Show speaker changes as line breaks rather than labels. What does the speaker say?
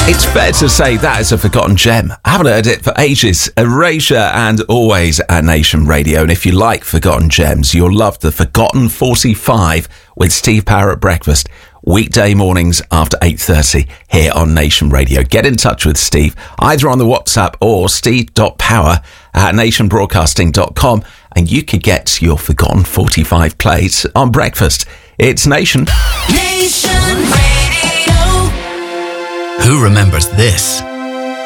It's fair to say that is a forgotten gem. I haven't heard it for ages. Erasure and always at Nation Radio. And if you like forgotten gems, you'll love the Forgotten 45 with Steve Power at breakfast. Weekday mornings after 8:30 here on Nation Radio. Get in touch with Steve either on the WhatsApp or steve.power@nationbroadcasting.com and you could get your Forgotten 45 plays on breakfast. It's Nation.
Nation Radio.
Who remembers this?